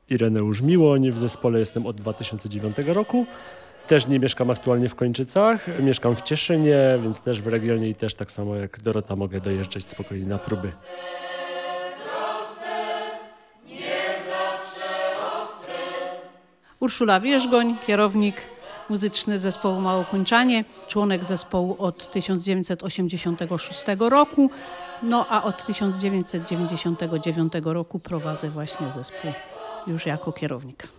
Ireneusz Miłoń, w zespole jestem od 2009 roku. Też nie mieszkam aktualnie w Kończycach, mieszkam w Cieszynie, więc też w regionie i też tak samo jak Dorota mogę dojeżdżać spokojnie na próby. Urszula Wierzgoń, kierownik muzyczny zespołu Małokończanie, członek zespołu od 1986 roku, no a od 1999 roku prowadzę właśnie zespół już jako kierownik.